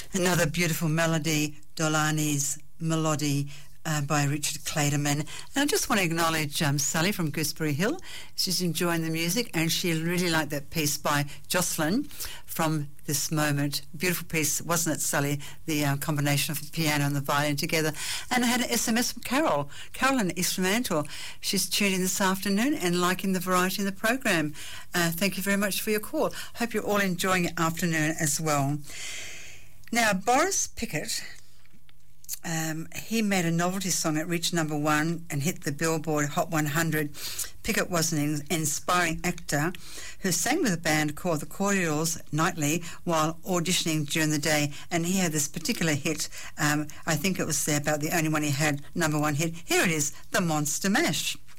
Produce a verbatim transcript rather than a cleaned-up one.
Another beautiful melody, Dolani's Melody, uh, by Richard Clayderman. And I just want to acknowledge um, Sally from Gooseberry Hill. She's enjoying the music, and she really liked that piece by Jocelyn from This Moment. Beautiful piece, wasn't it, Sally? The uh, combination of the piano and the violin together. And I had an S M S from Carol. Carol in East Fremantle. She's tuned in this afternoon and liking the variety in the program. Uh, thank you very much for your call. Hope you're all enjoying your afternoon as well. Now, Boris Pickett, um, he made a novelty song that reached number one and hit the Billboard Hot one hundred. Pickett was an inspiring actor who sang with a band called the Cordials nightly while auditioning during the day, and he had this particular hit. Um, I think it was about the only one he had, number one hit. Here it is, The Monster Mash.